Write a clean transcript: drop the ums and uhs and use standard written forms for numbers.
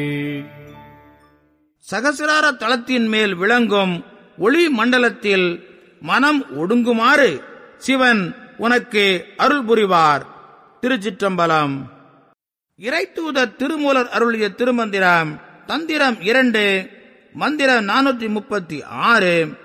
சகசிரார தலத்தின் மேல் விளங்கும் ஒளி மண்டலத்தில் மனம் ஒடுங்குமாறு சிவன் உனக்கு அருள் புரிவார். திருச்சிற்றம்பலம். இறைத்தூத திருமூலர் அருளிய திருமந்திரம். தந்திரம் 2, மந்திரம் 436.